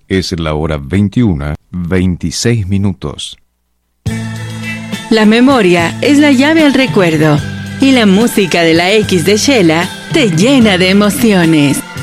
Es la hora 21:26. La memoria es la llave al recuerdo y la música de la X de Shela te llena de emociones.